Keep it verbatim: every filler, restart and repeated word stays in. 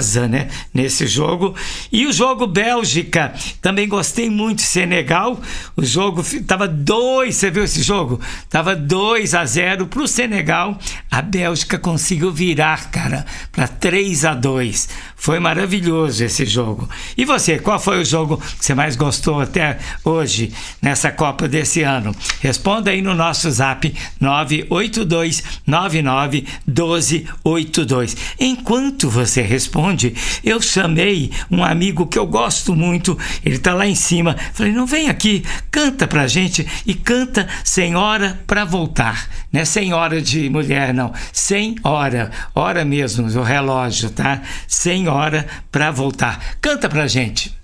casa, né, nesse jogo. E o jogo Bélgica, também gostei muito. Senegal, o jogo estava dois, você viu esse jogo? Estava dois a zero para o Senegal. A Bélgica conseguiu virar, cara, para três a dois. Foi maravilhoso esse jogo. E você, qual foi o jogo que você mais gostou até hoje nessa Copa desse ano? Responda aí no nosso zap nove oito dois nove nove um dois oito dois. Enquanto você responde, eu chamei um amigo que eu gosto muito, ele tá lá em cima. Falei, não, vem aqui, canta pra gente, e canta Sem Hora Pra Voltar. Não é sem hora de mulher, não. Sem hora, hora mesmo, o relógio, tá? Sem hora pra voltar. Canta pra gente.